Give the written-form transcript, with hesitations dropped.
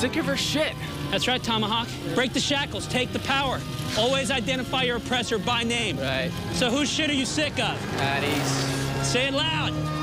sick of her shit. That's right, Tomahawk. Break the shackles, take the power. Always identify your oppressor by name. Right. So whose shit are you sick of? Patty's. Say it loud.